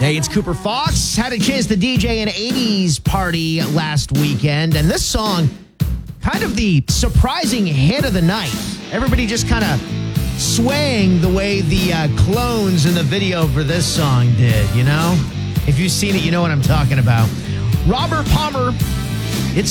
Hey, it's Cooper Fox. Had a chance to DJ an 80s party last weekend, and this song, kind of the surprising hit of the night. Everybody just kind of swaying the way the clones in the video for this song did, you know? If you've seen it, you know what I'm talking about. Robert Palmer, it's